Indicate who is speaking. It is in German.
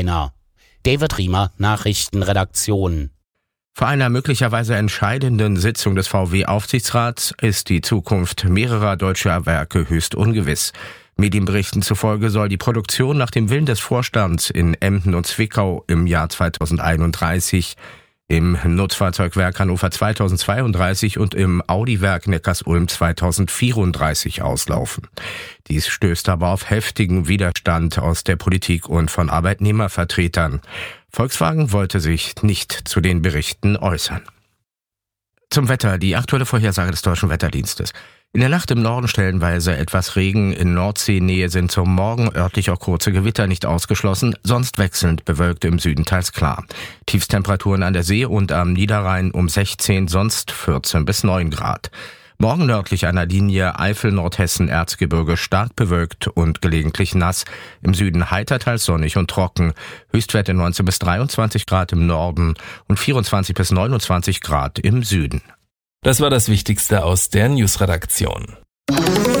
Speaker 1: keiner. David Riemer, Nachrichtenredaktion.
Speaker 2: Vor einer möglicherweise entscheidenden Sitzung des VW-Aufsichtsrats ist die Zukunft mehrerer deutscher Werke höchst ungewiss. Medienberichten zufolge soll die Produktion nach dem Willen des Vorstands in Emden und Zwickau im Jahr 2031, im Nutzfahrzeugwerk Hannover 2032 und im Audi-Werk Neckarsulm 2034 auslaufen. Dies stößt aber auf heftigen Widerstand aus der Politik und von Arbeitnehmervertretern. Volkswagen wollte sich nicht zu den Berichten äußern. Zum Wetter, die aktuelle Vorhersage des Deutschen Wetterdienstes. In der Nacht im Norden stellenweise etwas Regen, in Nordseenähe sind zum Morgen örtlich auch kurze Gewitter nicht ausgeschlossen, sonst wechselnd bewölkt, im Süden teils klar. Tiefstemperaturen an der See und am Niederrhein um 16, sonst 14 bis 9 Grad. Morgen nördlich einer Linie Eifel, Nordhessen, Erzgebirge stark bewölkt und gelegentlich nass. Im Süden heiter, teils sonnig und trocken. Höchstwerte 19 bis 23 Grad im Norden und 24 bis 29 Grad im Süden.
Speaker 3: Das war das Wichtigste aus der Newsredaktion.